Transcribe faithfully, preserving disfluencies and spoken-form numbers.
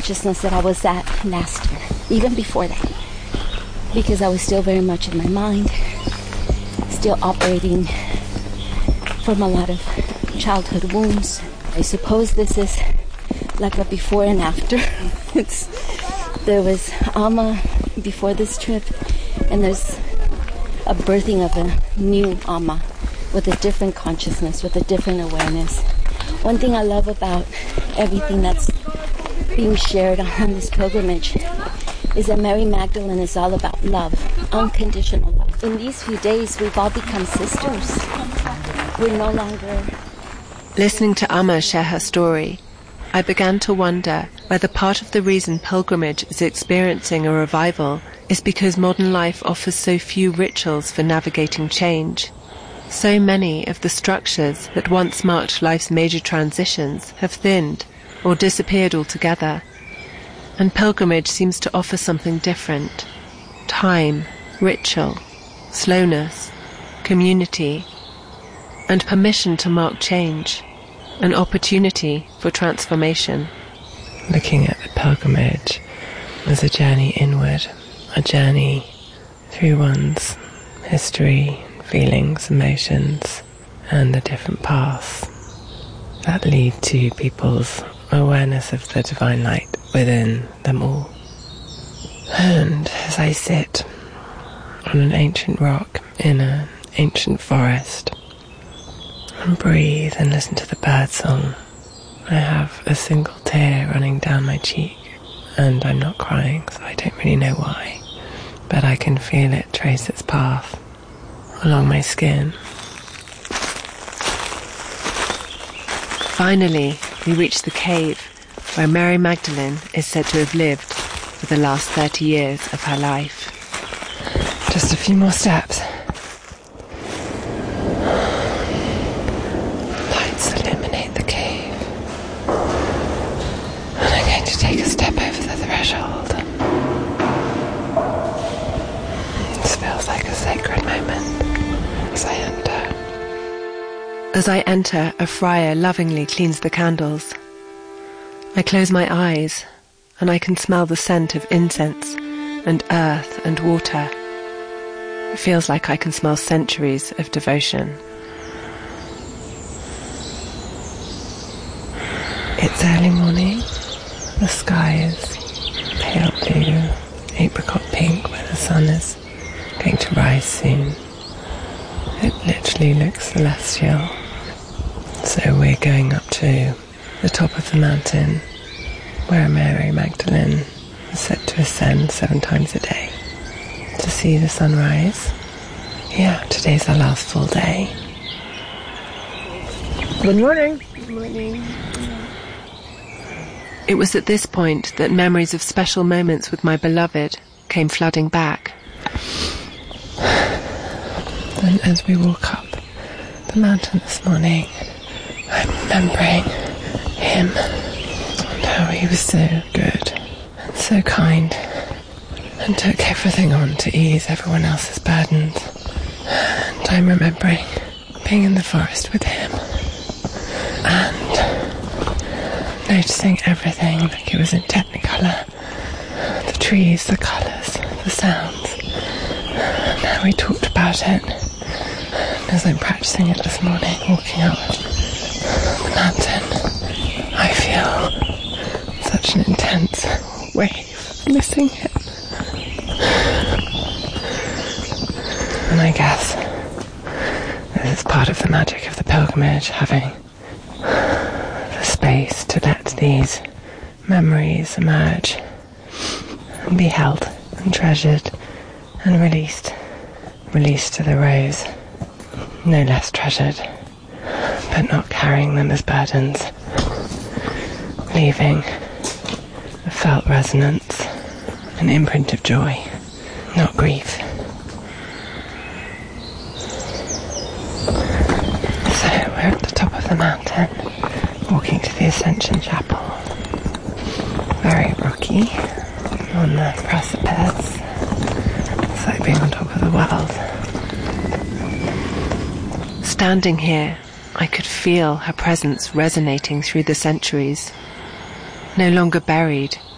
consciousness that I was at last year, even before that, because I was still very much in my mind, still operating from a lot of childhood wounds. I suppose this is like a before and after. It's, there was Alma before this trip, and there's a birthing of a new Alma with a different consciousness, with a different awareness. One thing I love about everything that's being shared on this pilgrimage is that Mary Magdalene is all about love, unconditional love. In these few days, we've all become sisters. We're no longer... Listening to Amma share her story, I began to wonder whether part of the reason pilgrimage is experiencing a revival is because modern life offers so few rituals for navigating change. So many of the structures that once marked life's major transitions have thinned or disappeared altogether, and pilgrimage seems to offer something different: time, ritual, slowness, community, and permission to mark change, an opportunity for transformation. Looking at the pilgrimage as a journey inward, a journey through one's history, feelings, emotions, and the different paths that lead to people's awareness of the divine light within them all. And as I sit on an ancient rock in an ancient forest and breathe and listen to the bird song, I have a single tear running down my cheek, and I'm not crying, so I don't really know why, but I can feel it trace its path along my skin. Finally, we reach the cave where Mary Magdalene is said to have lived for the last thirty years of her life. Just a few more steps. Lights illuminate the cave, and I'm going to take a step over the threshold. This feels like a sacred moment as I enter. As I enter, a friar lovingly cleans the candles. I close my eyes, and I can smell the scent of incense and earth and water. It feels like I can smell centuries of devotion. It's early morning. The sky is pale blue, apricot pink, where the sun is going to rise soon. It literally looks celestial. So we're going up to the top of the mountain where Mary Magdalene is said to ascend seven times a day to see the sunrise. Yeah, today's our last full day. Good morning. Good morning. It was at this point that memories of special moments with my beloved came flooding back. And as we walk up the mountain this morning, I'm remembering him and how he was so good and so kind and took everything on to ease everyone else's burdens. And I'm remembering being in the forest with him and noticing everything like it was in Technicolor. The trees, the colours, the sounds. And how we talked about it. And as I'm practicing it this morning, walking up the mountain, I feel such an intense wave of missing him. And I guess this is part of the magic of the pilgrimage, having the space to let these memories emerge and be held and treasured and released. Released to the rose, no less treasured, but not carrying them as burdens, leaving a felt resonance, an imprint of joy, not grief. So we're at the top of the mountain, walking to the Ascension Chapel. Very rocky, on the precipice. It's like being on top of the world. Standing here, I could feel her presence resonating through the centuries. No longer buried,